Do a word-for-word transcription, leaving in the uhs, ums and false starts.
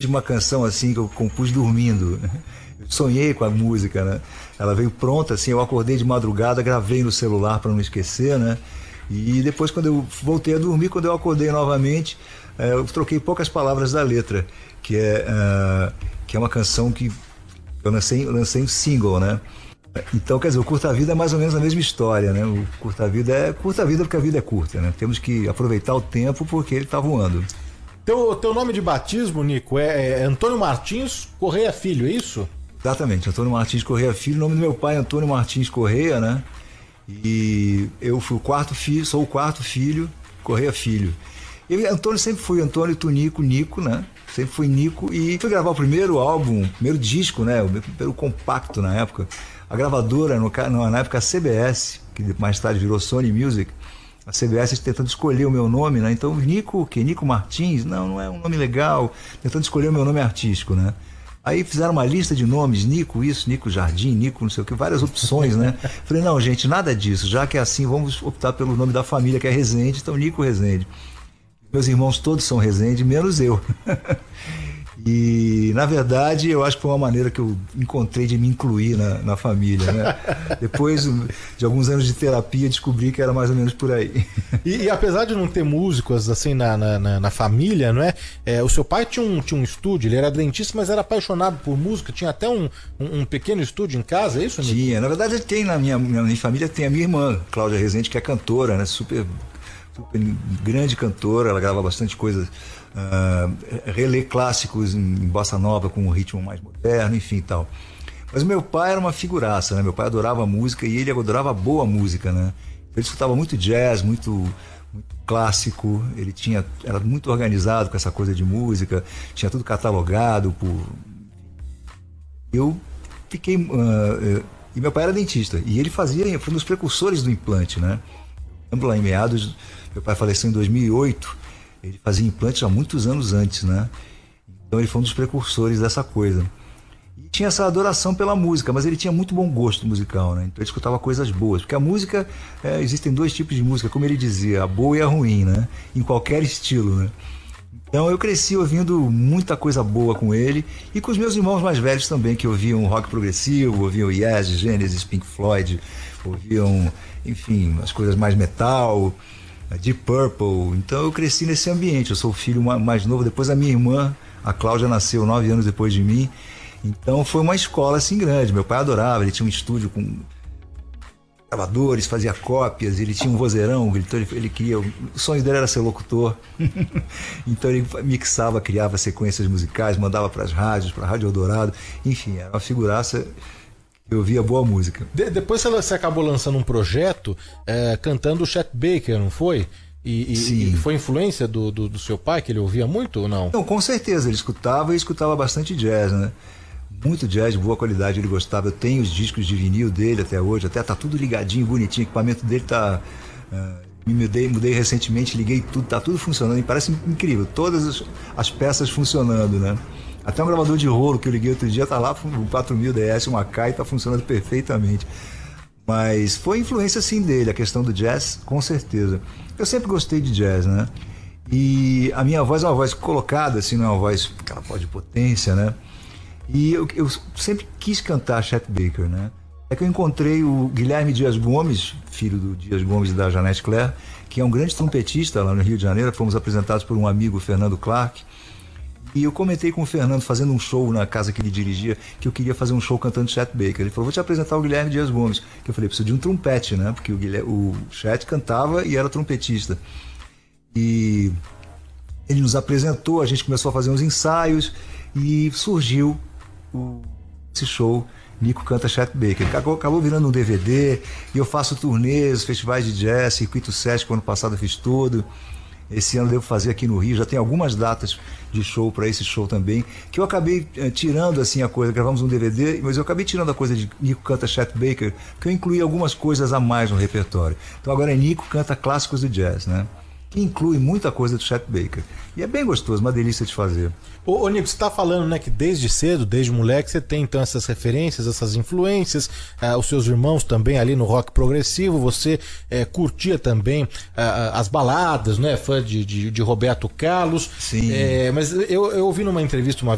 tive uma canção assim que eu compus dormindo. Eu sonhei com a música, né? Ela veio pronta, assim, eu acordei de madrugada, gravei no celular para não esquecer, né? E depois, quando eu voltei a dormir, quando eu acordei novamente, eh, eu troquei poucas palavras da letra, que é, uh, que é uma canção que eu lancei, eu lancei um single, né? Então, quer dizer, o Curta Vida é mais ou menos a mesma história, né? O Curta Vida é curta vida porque a vida é curta, né? Temos que aproveitar o tempo porque ele está voando. Teu, teu nome de batismo, Nico, é, é Antônio Martins Correia Filho, é isso? Exatamente, Antônio Martins Correia Filho. O nome do meu pai é Antônio Martins Correia, né? E eu fui o quarto filho, sou o quarto filho, Correia Filho. E Antônio sempre foi Antônio Tunico, Nico, né? Sempre fui Nico. E fui gravar o primeiro álbum, o primeiro disco, né? O primeiro compacto na época. A gravadora, no, na época a C B S, que mais tarde virou Sony Music, a C B S tentando escolher o meu nome, né? Então, Nico, o quê? Nico Martins? Não, não é um nome legal. Tentando escolher o meu nome artístico, né? Aí fizeram uma lista de nomes, Nico isso, Nico Jardim, Nico não sei o que, várias opções, né? Falei, não, gente, nada disso, já que é assim, vamos optar pelo nome da família, que é Rezende, então Nico Rezende. Meus irmãos todos são Rezende, menos eu. E, na verdade, eu acho que foi uma maneira que eu encontrei de me incluir na, na família, né? Depois de alguns anos de terapia, descobri que era mais ou menos por aí. E, e apesar de não ter músicos assim na, na, na, na família, não é? É, o seu pai tinha um, tinha um estúdio, ele era dentista, mas era apaixonado por música, tinha até um, um, um pequeno estúdio em casa, é isso, Nico? Tinha, na verdade ele tem na minha, na minha família, tem a minha irmã, Cláudia Rezende, que é cantora, né? Super, super grande cantora, ela grava bastante coisa. Uh, relê clássicos em, em bossa nova com um ritmo mais moderno, enfim e tal. Mas o meu pai era uma figuraça, né? Meu pai adorava música e ele adorava boa música, né? Ele escutava muito jazz, muito, muito clássico, ele tinha, era muito organizado com essa coisa de música, tinha tudo catalogado por... Eu fiquei... Uh, uh, e meu pai era dentista e ele fazia, foi um dos precursores do implante, né? Eu lembro lá em meados, meu pai faleceu em dois mil e oito. Ele fazia implantes há muitos anos antes, né? Então ele foi um dos precursores dessa coisa. E tinha essa adoração pela música, mas ele tinha muito bom gosto musical, né? Então ele escutava coisas boas. Porque a música, é, existem dois tipos de música, como ele dizia, a boa e a ruim, né? Em qualquer estilo, né? Então eu cresci ouvindo muita coisa boa com ele e com os meus irmãos mais velhos também, que ouviam rock progressivo, ouviam Yes, Genesis, Pink Floyd, ouviam, enfim, as coisas mais metal... Deep Purple. Então eu cresci nesse ambiente. Eu sou o filho mais novo. Depois a minha irmã, a Cláudia, nasceu nove anos depois de mim. Então foi uma escola assim grande. Meu pai adorava. Ele tinha um estúdio com gravadores, fazia cópias. Ele tinha um vozeirão. Então ele, ele queria. O sonho dele era ser locutor. Então ele mixava, criava sequências musicais, mandava para as rádios, para a Rádio Eldorado. Enfim, era uma figuraça. Eu via boa música. De, depois você acabou lançando um projeto é, cantando o Chet Baker, não foi? E, e, e foi influência do, do, do seu pai, que ele ouvia muito ou não? Não, com certeza. Ele escutava e escutava bastante jazz, né? Muito jazz, de boa qualidade, ele gostava. Eu tenho os discos de vinil dele até hoje, até tá tudo ligadinho, bonitinho. O equipamento dele tá... Uh, me mudei, mudei recentemente, liguei tudo, tá tudo funcionando. E parece incrível, todas as, as peças funcionando, né? Até um gravador de rolo que eu liguei outro dia tá lá com o quatro mil D S, uma K, e tá funcionando perfeitamente. Mas foi influência sim dele, a questão do jazz, com certeza. Eu sempre gostei de jazz, né? E a minha voz é uma voz colocada, assim, não é uma voz, aquela voz de potência, né? E eu, eu sempre quis cantar Chet Baker, né? É que eu encontrei o Guilherme Dias Gomes, filho do Dias Gomes e da Janete Claire, que é um grande trompetista lá no Rio de Janeiro. Fomos apresentados por um amigo, Fernando Clark. E eu comentei com o Fernando, fazendo um show na casa que ele dirigia, que eu queria fazer um show cantando Chet Baker. Ele falou, vou te apresentar o Guilherme Dias Gomes. Que eu falei, preciso de um trompete, né? Porque o, Guilherme, o Chet cantava e era trompetista. E ele nos apresentou, a gente começou a fazer uns ensaios e surgiu o, esse show, Nico Canta Chet Baker. Acabou, acabou virando um D V D, e eu faço turnês, festivais de jazz, Circuito Sesc, que ano passado eu fiz tudo. Esse ano devo fazer aqui no Rio, já tem algumas datas de show para esse show também, que eu acabei eh, tirando assim a coisa, gravamos um D V D, mas eu acabei tirando a coisa de Nico Canta Chet Baker, que eu incluí algumas coisas a mais no repertório. Então agora é Nico Canta Clássicos do Jazz, né? Que inclui muita coisa do Chet Baker. E é bem gostoso, uma delícia de fazer. Ô, ô Nico, você está falando, né, que desde cedo, desde moleque, você tem então essas referências, essas influências, ah, os seus irmãos também ali no rock progressivo, você eh, curtia também ah, as baladas, né, fã de, de, de Roberto Carlos. Sim. Eh, mas eu, eu ouvi numa entrevista uma